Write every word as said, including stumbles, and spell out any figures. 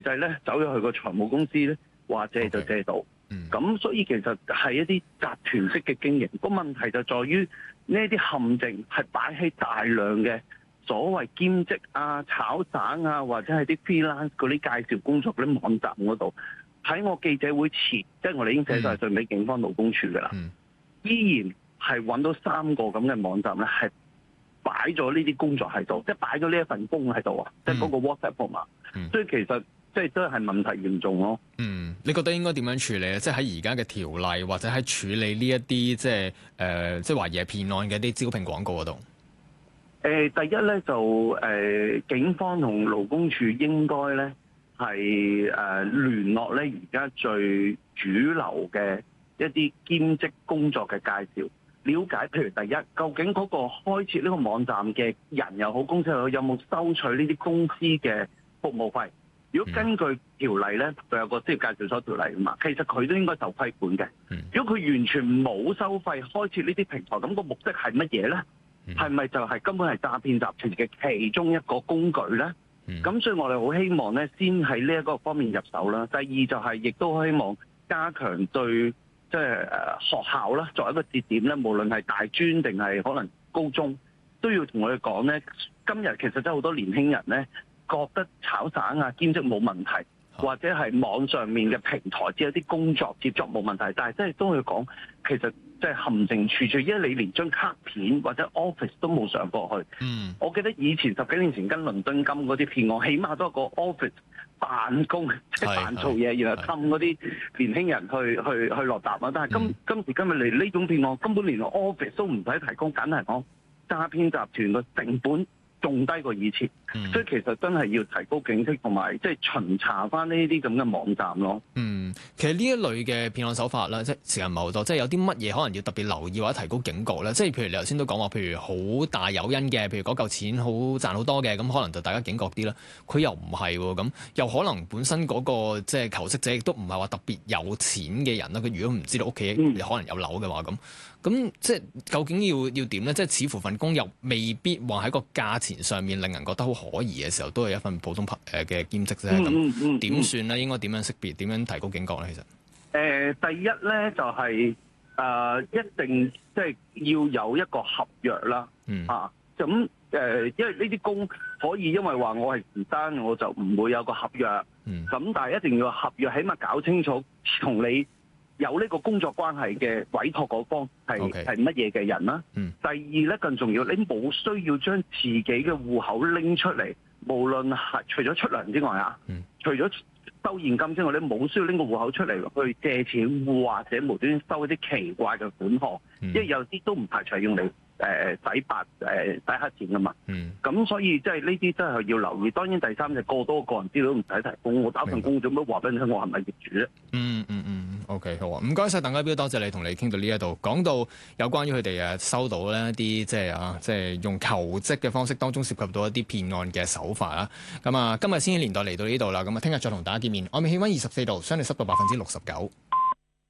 就係咧走咗去個財務公司咧，話借就借到。咁、okay. 所以其實係一啲集團式嘅經營。個問題就在於呢啲陷阱係擺喺大量嘅所謂兼職啊、炒散啊，或者係啲 freelance 嗰啲介紹工作嗰啲網站嗰度。喺我記者會前，即係我哋已經寫晒信俾警方勞工處㗎啦，嗯、依然係揾到三個咁嘅網站咧，係擺咗呢啲工作喺度，即係擺咗呢一份工喺度啊，即係嗰個 WhatsApp 號碼。嗯、所以其實即係都係問題嚴重咯。嗯， 你覺得應該點樣處理咧？即係喺而家嘅條例或者喺處理呢一啲即係誒、呃、即係懷疑係騙案嘅啲招聘廣告嗰度？ 誒、呃，第一咧就誒、呃，警方同勞工處應該咧。係誒聯絡咧，而家最主流嘅一啲兼職工作嘅介紹，了解譬如第一，究竟嗰個開設呢個網站嘅人又好，公司又好，有冇收取呢啲公司嘅服務費？如果根據條例咧，佢有個職業介紹所條例啊嘛，其實佢都應該受規管嘅。如果佢完全冇收費開設呢啲平台，咁個目的係乜嘢咧？係咪就係根本係詐騙集團嘅其中一個工具咧？咁、嗯、所以我哋好希望咧，先喺呢一個方面入手啦。第二就係、是，亦都希望加強對即係誒學校啦，作為一個節點咧，無論係大專定係可能高中，都要同我哋講咧。今日其實真係好多年輕人咧，覺得炒散啊、兼職冇問題，或者係網上面嘅平台只有啲工作接觸冇問題，但係真係都要講，其實即係陷阱處處，因為你連張卡片或者 office 都冇上過去。嗯，我記得以前十幾年前跟倫敦金嗰啲騙案，起碼都有個 office 辦公，即係辦做嘢，然後氹嗰啲年輕人去去去落搭啊。但係今、嗯、今時今日嚟呢種騙案，根本連 office 都唔使提供，簡單嚟講，詐騙集團個成本仲低過以前，嗯、所以其實真係要提高警惕，同埋即係巡查翻呢啲咁嘅網站咯。 嗯，其實呢一類嘅騙案手法啦，即係時間唔係好多，即係有啲乜嘢可能要特別留意或者提高警覺咧？即係譬如你頭先都講話，譬如好大誘因嘅，譬如嗰嚿錢好賺好多嘅，咁可能就大家警覺啲啦。佢又唔係喎，咁又可能本身嗰、嗰個即係求職者亦都唔係話特別有錢嘅人啦。佢如果唔知道屋企可能有樓嘅話，咁咁即係究竟要要點咧？即係似乎份工又未必話喺個價錢上面令人覺得好可疑嘅時候，都係一份普通誒嘅兼職啫。咁點算咧？應該點樣識別？點樣提高警覺咧？其實誒、 呃，第一咧就係、是、誒、呃，一定即係要有一個合約啦。嗯啊，咁誒、呃，因為呢啲工可以因為話我係時單，我就唔會有個合約。嗯，咁但係一定要合約，起碼搞清楚同你有呢個工作關係嘅委託嗰方係係乜嘢嘅人啦。嗯、第二咧更重要，你冇需要將自己嘅戶口拎出嚟，無論係除咗出糧之外啊，嗯、除咗收現金之外，你冇需要拎個戶口出嚟去借錢，或者無端端收一啲奇怪嘅款項，嗯、因為有啲都唔排除用嚟誒洗白誒洗黑錢噶嘛。咁、嗯、所以即係呢啲真係要留意。當然第三就過多個人資料唔使提供，我打份工做咩話俾你聽我係咪業主咧？嗯嗯嗯。 O.K. 好啊，唔該晒鄧家彪，多謝你同你傾到呢一度，講到有關於佢哋誒收到呢一啲即係啊，即係用求職嘅方式當中涉及到一啲騙案嘅手法啦。咁啊，今日先年代嚟到呢度啦，咁啊，聽日再同大家見面。外面氣溫二十四度，相對濕度百分之六十九。